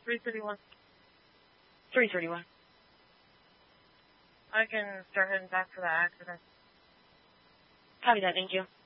331. 331. I can start heading back for that accident. Copy that, thank you.